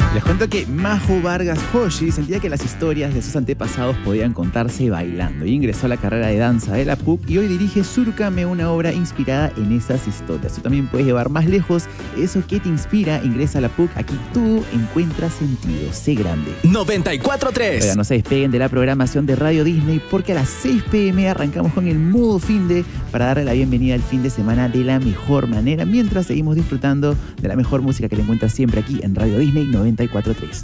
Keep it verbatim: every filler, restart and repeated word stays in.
Les cuento que Majo Vargas Hoshi sentía que las historias de sus antepasados podían contarse bailando y ingresó a la carrera de danza de la P U C y hoy dirige Surcame, una obra inspirada en esas historias. Tú también puedes llevar más lejos eso que te inspira. Ingresa a la P U C, aquí todo encuentra sentido. Sé grande. noventa y cuatro punto tres. Oiga, no se despeguen de la programación de Radio Disney porque a las seis pe eme arrancamos con el modo finde para darle la bienvenida al fin de semana de la mejor manera mientras seguimos disfrutando de la mejor música que le encuentras siempre aquí en Radio Disney noventa y cuatro punto tres.